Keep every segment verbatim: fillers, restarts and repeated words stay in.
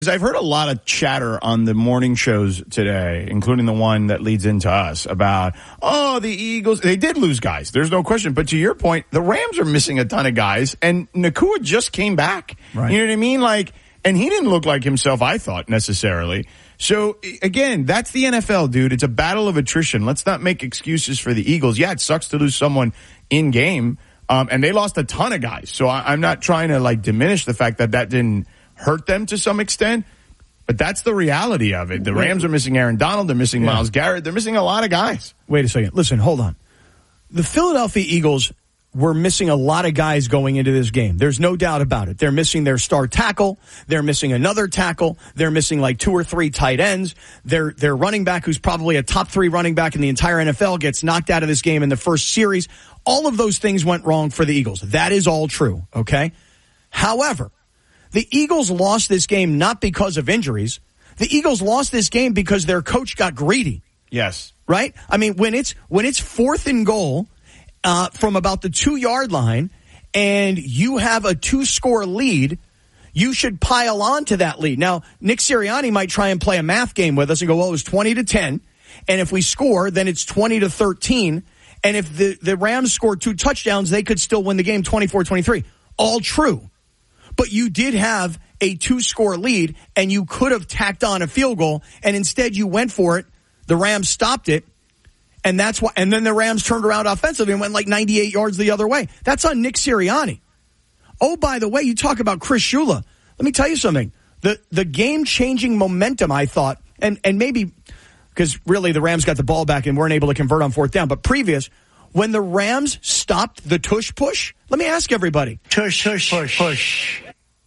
I've heard a lot of chatter on the morning shows today, including the one that leads into us, about, oh, the Eagles, they did lose guys. There's no question. But to your point, the Rams are missing a ton of guys, and Nacua just came back. Right. You know what I mean? Like, and he didn't look like himself, I thought, necessarily. So, again, that's the N F L, dude. It's a battle of attrition. Let's not make excuses for the Eagles. Yeah, it sucks to lose someone in game, um, and they lost a ton of guys. So I, I'm not trying to, like, diminish the fact that that didn't hurt them to some extent, but that's the reality of it. The Rams are missing Aaron Donald. They're missing yeah. Myles Garrett. They're missing a lot of guys. Wait a second. Listen, hold on. The Philadelphia Eagles were missing a lot of guys going into this game. There's no doubt about it. They're missing their star tackle. They're missing another tackle. They're missing like two or three tight ends. Their their running back, who's probably a top three running back in the entire N F L, gets knocked out of this game in the first series. All of those things went wrong for the Eagles. That is all true, okay? However, the Eagles lost this game not because of injuries. The Eagles lost this game because their coach got greedy. Yes. Right? I mean, when it's when it's fourth and goal uh, from about the two-yard line and you have a two-score lead, you should pile on to that lead. Now, Nick Sirianni might try and play a math game with us and go, well, it was twenty to ten, and if we score, then it's twenty to thirteen, and if the, the Rams score two touchdowns, they could still win the game twenty-four twenty-three. All true. But you did have a two-score lead, and you could have tacked on a field goal, and instead you went for it. The Rams stopped it, and that's why. And then the Rams turned around offensively and went like ninety-eight yards the other way. That's on Nick Sirianni. Oh, by the way, you talk about Chris Shula. Let me tell you something. The the game-changing momentum, I thought, and, and maybe because really the Rams got the ball back and weren't able to convert on fourth down, but previous, when the Rams stopped the tush push, let me ask everybody. Tush, tush, push, push.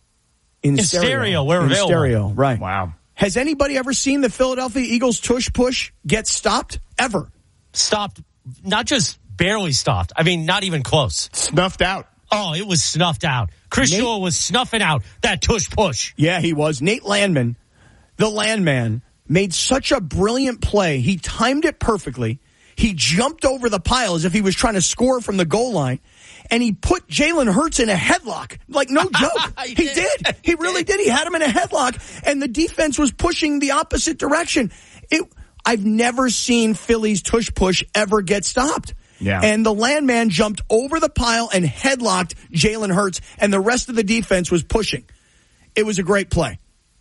In, in stereo. stereo, we're in available. stereo, right. Wow. Has anybody ever seen the Philadelphia Eagles tush push get stopped? Ever? Stopped, not just barely stopped. I mean, not even close. Snuffed out. Oh, it was snuffed out. Chris Nate, Shula was snuffing out that tush push. Yeah, he was. Nate Landman, the Landman, made such a brilliant play. He timed it perfectly. He jumped over the pile as if he was trying to score from the goal line. And he put Jalen Hurts in a headlock. Like, no joke. he, he did. did. He really did. He had him in a headlock. And the defense was pushing the opposite direction. It. I've never seen Philly's tush push ever get stopped. Yeah. And the Landman jumped over the pile and headlocked Jalen Hurts. And the rest of the defense was pushing. It was a great play.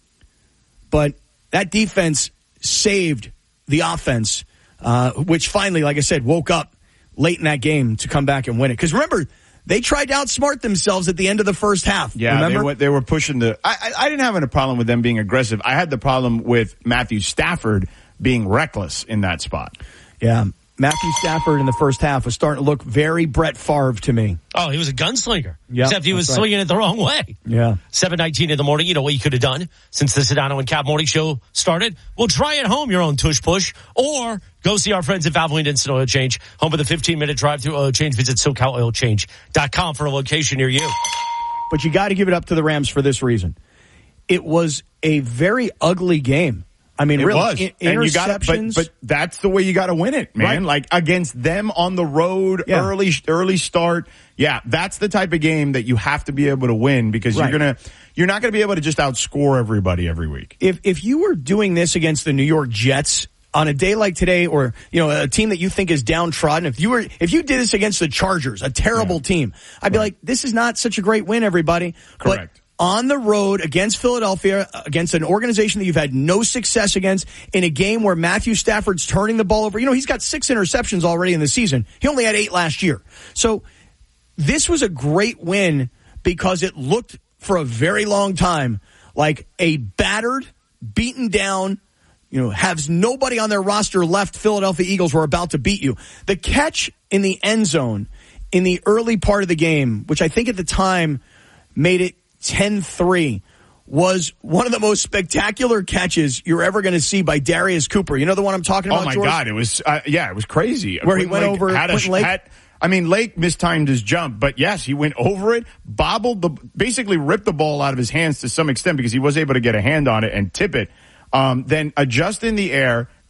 But that defense saved the offense, uh, which finally, like I said, woke up late in that game to come back and win it. Because remember, they tried to outsmart themselves at the end of the first half. Yeah, remember? they were, they were pushing the... I, I, I didn't have a problem with them being aggressive. I had the problem with Matthew Stafford being reckless in that spot. Yeah, Matthew Stafford in the first half was starting to look very Brett Favre to me. Oh, he was a gunslinger. Yep, except he was right. swinging it the wrong way. Yeah. seven nineteen in the morning. You know what you could have done since the Sedano and Cap Morning Show started? Well, try at home your own tush push, or go see our friends at Valvoline Instant Oil Change, home of the fifteen-minute drive-through oil change. Visit SoCal Oil Change dot com for a location near you. But you got to give it up to the Rams for this reason. It was a very ugly game. I mean, it really, was. I- and you gotta, but, but that's the way you got to win it, man. Right. Like against them on the road, yeah. early early start. Yeah, that's the type of game that you have to be able to win because right. you're gonna you're not gonna be able to just outscore everybody every week. If if you were doing this against the New York Jets on a day like today, or you know a team that you think is downtrodden, if you were if you did this against the Chargers, a terrible yeah. team, I'd be right. like, this is not such a great win, everybody. Correct. But on the road against Philadelphia, against an organization that you've had no success against, in a game where Matthew Stafford's turning the ball over. You know, he's got six interceptions already in the season. He only had eight last year. So this was a great win because it looked for a very long time like a battered, beaten down, you know, has nobody on their roster left Philadelphia Eagles were about to beat you. The catch in the end zone in the early part of the game, which I think at the time made it ten three, was one of the most spectacular catches you're ever going to see by Darius Cooper. You know the one I'm talking about, Oh, my George? God. It was, uh, yeah, it was crazy. Where Quentin he went Lake over had a, Quentin Lake? had, I mean, Lake mistimed his jump, but yes, he went over it, bobbled the, basically ripped the ball out of his hands to some extent because he was able to get a hand on it and tip it. Um, then adjust in the air,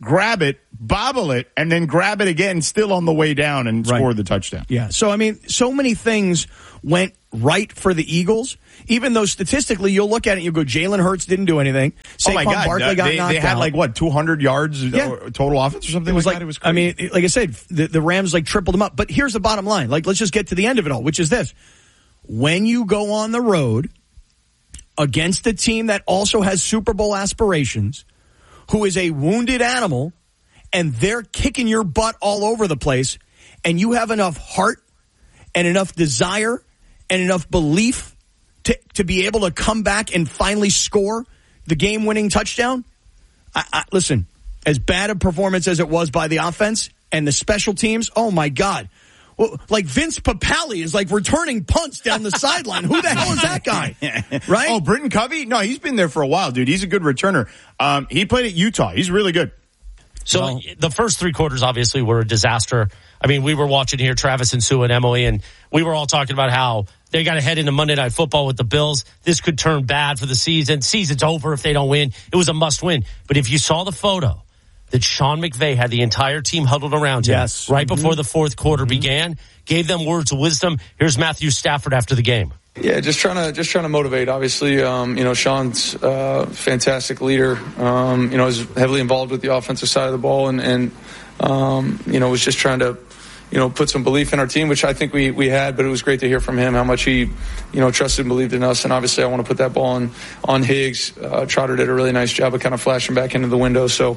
grab it, bobble it, and then grab it again still on the way down and Right. score the touchdown. Yeah. So, I mean, so many things went right for the Eagles, even though statistically you'll look at it and you'll go, Jalen Hurts didn't do anything. Saquon oh, my God. Barkley got they, knocked they had out. like, what, two hundred yards Yeah. uh, total offense or something It was like, like, that? It was crazy. I mean, like I said, the, the Rams like tripled them up. But here's the bottom line. Like, let's just get to the end of it all, which is this. When you go on the road against a team that also has Super Bowl aspirations, who is a wounded animal, and they're kicking your butt all over the place, and you have enough heart and enough desire and enough belief to, to be able to come back and finally score the game-winning touchdown, I, I, listen, as bad a performance as it was by the offense and the special teams, oh, my God. Well, like Vince Papale is like returning punts down the sideline. Who the hell is that guy? Right? Oh, Britton Covey? No, he's been there for a while, dude. He's a good returner. Um, he played at Utah. He's really good. So Well- the first three quarters obviously were a disaster. I mean, we were watching here, Travis and Sue and Emily, and we were all talking about how they got to head into Monday Night Football with the Bills. This could turn bad for the season. Season's over if they don't win. It was a must win. But if you saw the photo that Sean McVay had the entire team huddled around him Yes. right Mm-hmm. before the fourth quarter Mm-hmm. began, gave them words of wisdom. Here's Matthew Stafford after the game. Yeah, just trying to just trying to motivate. Obviously, um, you know, Sean's a fantastic leader. Um, you know, is heavily involved with the offensive side of the ball, and and um, you know, was just trying to, you know, put some belief in our team, which I think we we had. But it was great to hear from him how much he, you know, trusted and believed in us. And obviously, I want to put that ball on on Higgs. Uh, Trotter did a really nice job of kind of flashing back into the window, so.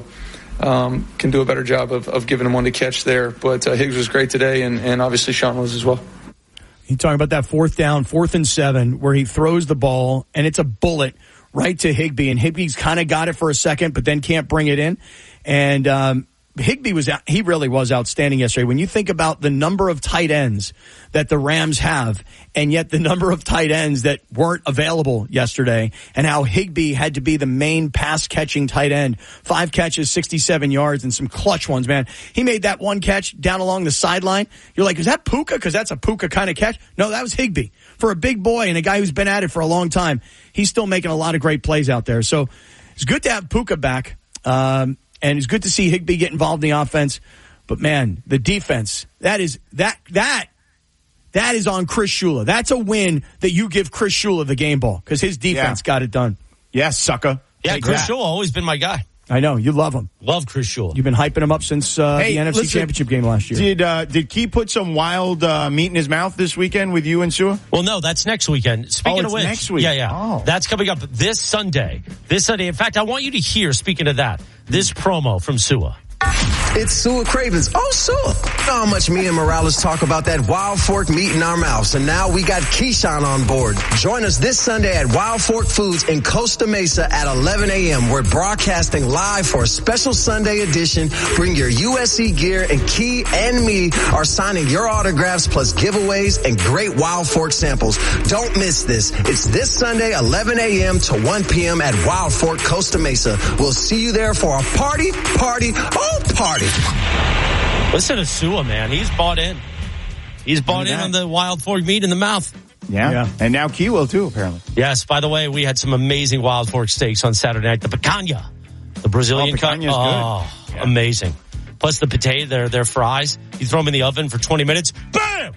Um, can do a better job of, of giving him one to catch there. But uh, Higgs was great today, and, and obviously Sean was as well. You talking about that fourth down, fourth and seven, where he throws the ball, and it's a bullet right to Higbee, and Higbee's kind of got it for a second, but then can't bring it in. And um, Higbee was he really was outstanding yesterday. When you think about the number of tight ends that the Rams have, and yet the number of tight ends that weren't available yesterday, and how Higbee had to be the main pass-catching tight end, five catches, sixty-seven yards, and some clutch ones, man. He made that one catch down along the sideline. You're like, is that Puka? Because that's a Puka kind of catch. No, that was Higbee. For a big boy and a guy who's been at it for a long time, he's still making a lot of great plays out there. So it's good to have Puka back. Um, And it's good to see Higbee get involved in the offense. But, man, the defense, that is that that that is on Chris Shula. That's a win that you give Chris Shula the game ball because his defense Yeah. got it done. Yeah, sucker. Yeah, Take Chris that. Shula always been my guy. I know. You love him. Love Chris Shula. You've been hyping him up since uh, Hey, the N F C listen, Championship game last year. Did uh, did Key put some wild uh, meat in his mouth this weekend with you and Sua? Well, no, that's next weekend. Speaking Oh, of it's which, next week. yeah, yeah, Oh. that's coming up this Sunday. This Sunday. In fact, I want you to hear. Speaking of that, this promo from Sua. It's Sua Cravens. Oh, Sua. You know how much me and Morales talk about that Wild Fork meat in our mouths. And now we got Keyshawn on board. Join us this Sunday at Wild Fork Foods in Costa Mesa at eleven a.m. We're broadcasting live for a special Sunday edition. Bring your U S C gear, and Key and me are signing your autographs plus giveaways and great Wild Fork samples. Don't miss this. It's this Sunday, eleven a.m. to one p.m. at Wild Fork, Costa Mesa. We'll see you there for a party, party, oh, party. Listen to Sua, man. He's bought in. He's bought in on the Wild Fork meat in the mouth. Yeah. Yeah. And now Key will too, apparently. Yes, by the way, we had some amazing Wild Fork steaks on Saturday night. The picanha, the Brazilian Oh, cut. picanha's Oh, good. Yeah. amazing. Plus the potato, their, their fries. You throw them in the oven for twenty minutes. Bam!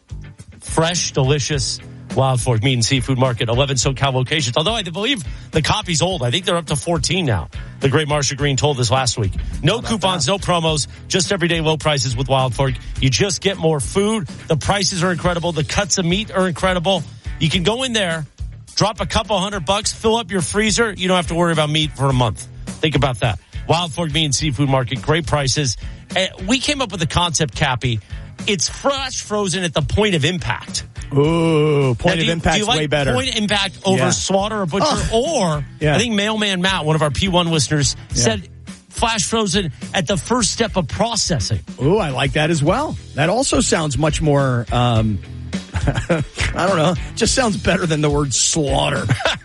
Fresh, delicious Wild Fork Meat and Seafood Market, eleven SoCal locations. Although I believe the copy's old. I think they're up to fourteen now. The great Marsha Green told us last week. No coupons, that? no promos, just everyday low prices with Wild Fork. You just get more food. The prices are incredible. The cuts of meat are incredible. You can go in there, drop a couple hundred bucks, fill up your freezer. You don't have to worry about meat for a month. Think about that. Wild Fork Meat and Seafood Market, great prices. Uh, we came up with the concept, Cappy. It's fresh frozen at the point of impact. Ooh, point Now, of do you, impact's do you like way better. Point of impact over Yeah. slaughter or butcher, Oh. or Yeah. I think Mailman Matt, one of our P one listeners, said flash frozen at the first step of processing. Ooh, I like that as well. That also sounds much more, um, I don't know, just sounds better than the word slaughter.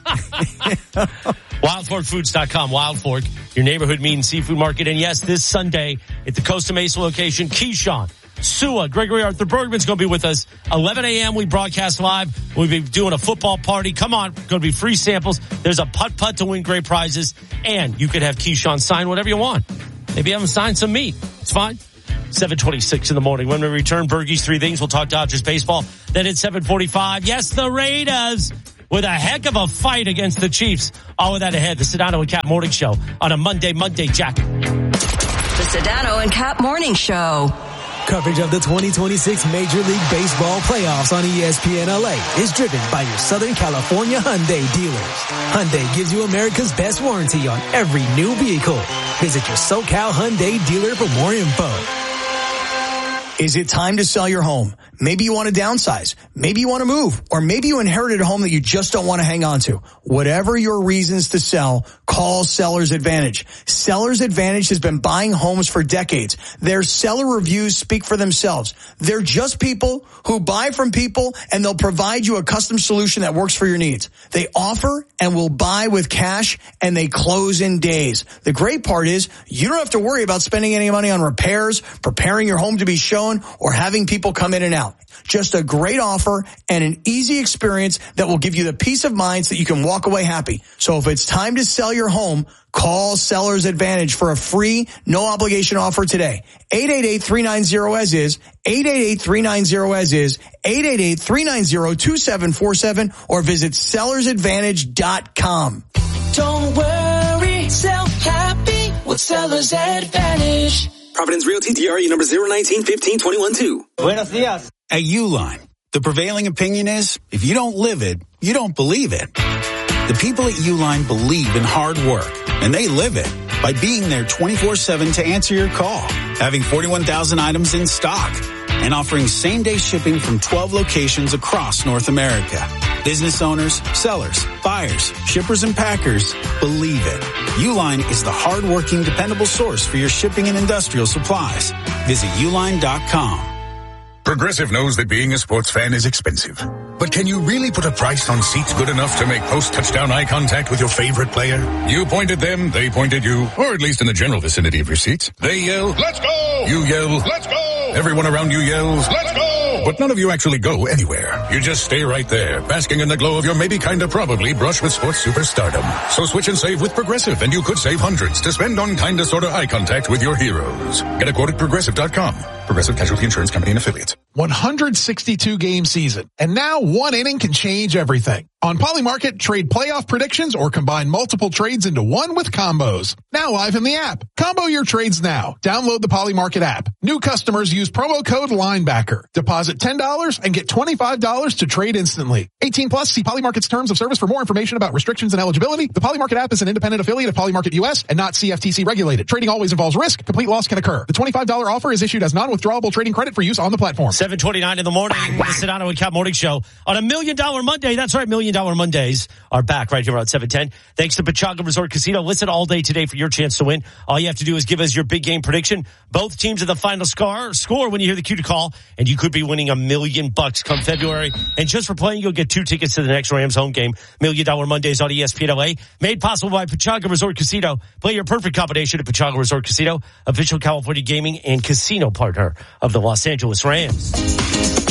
wild fork foods dot com. Wild Fork, your neighborhood meat and seafood market. And yes, this Sunday at the Costa Mesa location, Keyshawn, Sua, Gregory Arthur Bergman's going to be with us. eleven a.m. we broadcast live. We'll be doing a football party. Come on, going to be free samples. There's a putt-putt to win great prizes. And you could have Keyshawn sign whatever you want. Maybe have them sign some meat. It's fine. seven twenty-six in the morning. When we return, Bergie's Three Things. We'll talk Dodgers baseball. Then at seven forty-five, yes, the Raiders with a heck of a fight against the Chiefs. All of that ahead. The Sedano and Cap Morning Show on a Monday, Monday, Jack. The Sedano and Cap Morning Show. Coverage of the twenty twenty-six Major League Baseball playoffs on E S P N L A is driven by your Southern California Hyundai dealers. Hyundai gives you America's best warranty on every new vehicle. Visit your SoCal Hyundai dealer for more info. Is it time to sell your home? Maybe you want to downsize. Maybe you want to move. Or maybe you inherited a home that you just don't want to hang on to. Whatever your reasons to sell, call Seller's Advantage. Seller's Advantage has been buying homes for decades. Their seller reviews speak for themselves. They're just people who buy from people, and they'll provide you a custom solution that works for your needs. They offer and will buy with cash, and they close in days. The great part is you don't have to worry about spending any money on repairs, preparing your home to be shown, or having people come in and out. Just a great offer and an easy experience that will give you the peace of mind so that you can walk away happy. So if it's time to sell your home, call Seller's Advantage for a free, no obligation offer today. eight eight eight, three nine zero, as is, eight eight eight, three nine zero, as is, eight eight eight, three nine zero, two seven four seven, or visit sellers advantage dot com. Don't worry, sell happy with Seller's Advantage. Providence Realty, D R E number zero nineteen fifteen twenty-one two. Buenos dias. At Uline, the prevailing opinion is, if you don't live it, you don't believe it. The people at Uline believe in hard work, and they live it by being there twenty-four seven to answer your call, having forty-one thousand items in stock, and offering same-day shipping from twelve locations across North America. Business owners, sellers, buyers, shippers, and packers believe it. Uline is the hard-working, dependable source for your shipping and industrial supplies. Visit uline dot com. Progressive knows that being a sports fan is expensive. But can you really put a price on seats good enough to make post-touchdown eye contact with your favorite player? You point at them, they point at you, or at least in the general vicinity of your seats. They yell, "Let's go!" You yell, "Let's go!" Everyone around you yells, "Let's go!" But none of you actually go anywhere. You just stay right there, basking in the glow of your maybe kinda probably brush with sports superstardom. So switch and save with Progressive, and you could save hundreds to spend on kinda sorta eye contact with your heroes. Get a quote at progressive dot com. Progressive Casualty Insurance Company and Affiliates. one hundred sixty-two game season, and now one inning can change everything. On Polymarket, trade playoff predictions or combine multiple trades into one with combos. Now live in the app. Combo your trades now. Download the Polymarket app. New customers use promo code LINEBACKER. Deposit ten dollars and get twenty-five dollars to trade instantly. eighteen plus, see Polymarket's terms of service for more information about restrictions and eligibility. The Polymarket app is an independent affiliate of Polymarket U S and not C F T C regulated. Trading always involves risk. Complete loss can occur. The twenty-five dollars offer is issued as non-withdrawable trading credit for use on the platform. seven twenty-nine in the morning, the Sedano and Cap Morning Show on a Million Dollar Monday. That's right, Million Dollar Mondays are back right here on seven ten. Thanks to Pechanga Resort Casino. Listen all day today for your chance to win. All you have to do is give us your big game prediction. Both teams at the final score, score when you hear the cue to call, and you could be winning a million bucks come February. And just for playing, you'll get two tickets to the next Rams home game. Million Dollar Mondays on E S P N L A. Made possible by Pechanga Resort Casino. Play your perfect combination at Pechanga Resort Casino, official California gaming and casino partner of the Los Angeles Rams.